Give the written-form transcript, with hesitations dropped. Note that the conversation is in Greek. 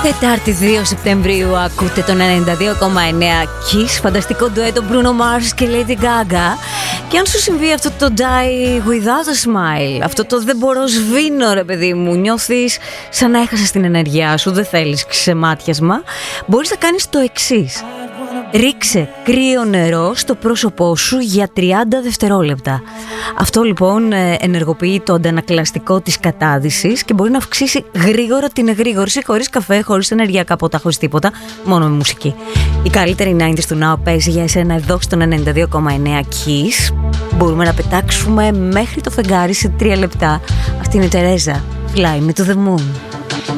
Τετάρτη 2 Σεπτεμβρίου ακούτε τον 92,9 Kiss. Φανταστικό ντουέτο Bruno Mars και Lady Gaga. Και αν σου συμβεί αυτό το Die Without a Smile, αυτό το δεν μπορώ σβήνω ρε παιδί μου, νιώθεις σαν να έχασες την ενέργειά σου, δεν θέλεις ξεμάτιασμα, μπορείς να κάνεις το εξής. Ρίξε κρύο νερό στο πρόσωπό σου για 30 δευτερόλεπτα. Αυτό λοιπόν ενεργοποιεί το αντανακλαστικό της κατάδυσης και μπορεί να αυξήσει γρήγορα την εγρήγορση, χωρίς καφέ, χωρίς ενεργειακά ποτά, χωρίς τίποτα, μόνο με μουσική. Η καλύτερη 90's του Now παίζει για εσένα εδώ στον 92,9 Kiss. Μπορούμε να πετάξουμε μέχρι το φεγγάρι σε 3 λεπτά. Αυτή είναι η Τερέζα, Fly Me to the Moon.